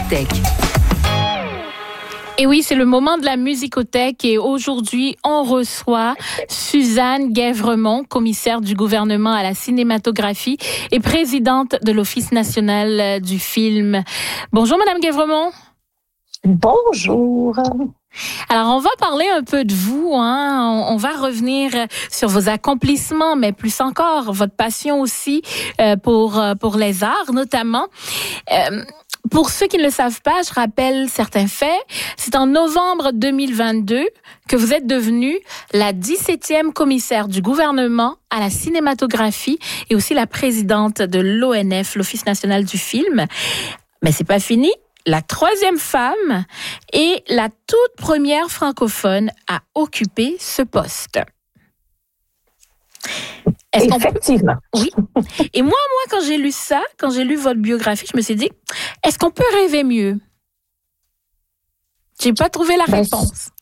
musicothèque. Et oui, c'est le moment de la musicothèque et aujourd'hui, on reçoit Suzanne Guèvremont, commissaire du gouvernement à la cinématographie et présidente de l'Office national du film. Bonjour, Madame Guèvremont. Bonjour. Alors, on va parler un peu de vous, hein. On va revenir sur vos accomplissements, mais plus encore, votre passion aussi pour les arts, notamment. Pour ceux qui ne le savent pas, je rappelle certains faits. C'est en novembre 2022 que vous êtes devenue la 17e commissaire du gouvernement à la cinématographie et aussi la présidente de l'ONF, l'Office national du film. Mais c'est pas fini. La 3e femme et la toute première francophone à occuper ce poste. Effectivement. Oui. Et moi, quand j'ai lu ça, quand j'ai lu votre biographie, je me suis dit, est-ce qu'on peut rêver mieux? J'ai pas trouvé la réponse.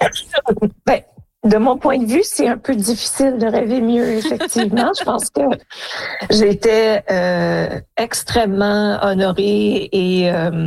De mon point de vue, c'est un peu difficile de rêver mieux, effectivement. Je pense que j'étais extrêmement honorée et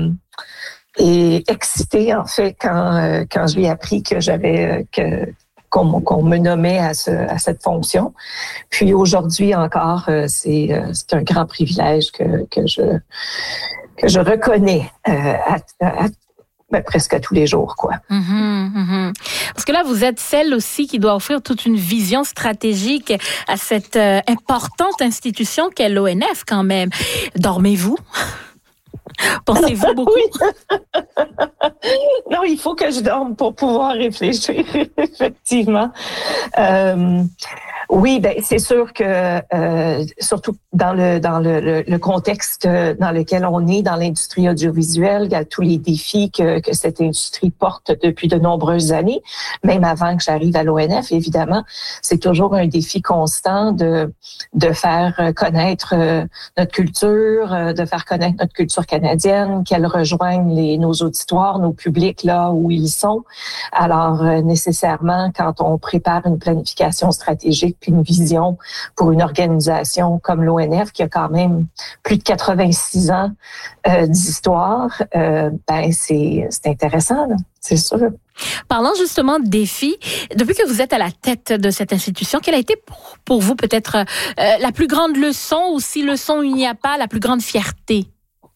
excitée, en fait, quand je lui ai appris que qu'on me nommait à cette fonction. Puis aujourd'hui encore, c'est un grand privilège que je reconnais presque à tous les jours, quoi. Parce que là, vous êtes celle aussi qui doit offrir toute une vision stratégique à cette importante institution qu'est l'ONF quand même. Dormez-vous? Pensez-vous beaucoup? Oui. Non, il faut que je dorme pour pouvoir réfléchir, effectivement. Oui, c'est sûr que surtout dans le contexte dans lequel on est dans l'industrie audiovisuelle, il y a tous les défis que cette industrie porte depuis de nombreuses années, même avant que j'arrive à l'ONF, évidemment, c'est toujours un défi constant de faire connaître notre culture, de faire connaître notre culture canadienne, qu'elle rejoigne nos auditoires, nos publics là où ils sont. Alors nécessairement, quand on prépare une planification stratégique puis une vision pour une organisation comme l'ONF, qui a quand même plus de 86 ans d'histoire, c'est intéressant, là, c'est sûr. Parlant justement de défis, depuis que vous êtes à la tête de cette institution, quelle a été pour vous peut-être la plus grande leçon, ou si leçon il n'y a pas, la plus grande fierté?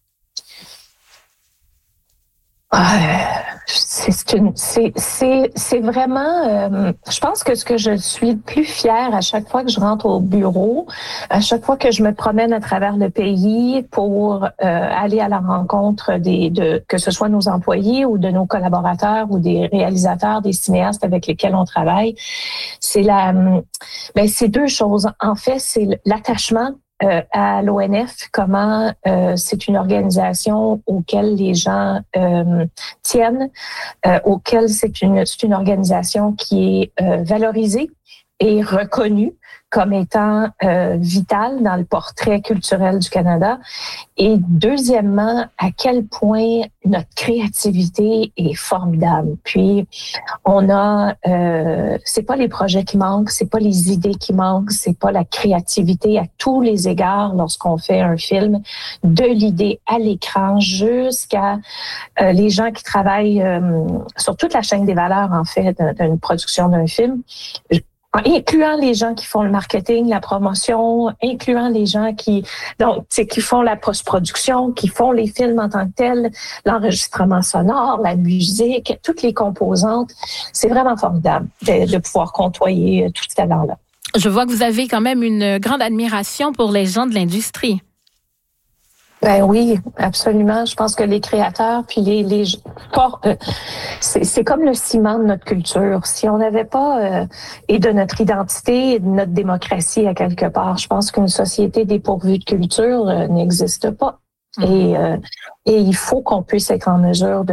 C'est vraiment, je pense que ce que je suis le plus fière à chaque fois que je rentre au bureau, à chaque fois que je me promène à travers le pays pour aller à la rencontre que ce soit nos employés ou de nos collaborateurs ou des réalisateurs, des cinéastes avec lesquels on travaille, c'est c'est deux choses. En fait, c'est l'attachement à l'ONF, comment c'est une organisation auquel les gens tiennent, auquel c'est une organisation qui est valorisée et reconnue comme étant vitale dans le portrait culturel du Canada. Et deuxièmement, à quel point notre créativité est formidable. Puis, on a, c'est pas les projets qui manquent, c'est pas les idées qui manquent, c'est pas la créativité à tous les égards lorsqu'on fait un film, de l'idée à l'écran jusqu'à les gens qui travaillent sur toute la chaîne des valeurs, en fait, d'une production d'un film. Incluant les gens qui font le marketing, la promotion, incluant les gens qui font la post-production, qui font les films en tant que tels, l'enregistrement sonore, la musique, toutes les composantes. C'est vraiment formidable de pouvoir côtoyer tout ce talent-là. Je vois que vous avez quand même une grande admiration pour les gens de l'industrie. Ben oui, absolument. Je pense que les créateurs, puis c'est comme le ciment de notre culture. Si on n'avait pas et de notre identité et de notre démocratie à quelque part, je pense qu'une société dépourvue de culture n'existe pas. Et il faut qu'on puisse être en mesure de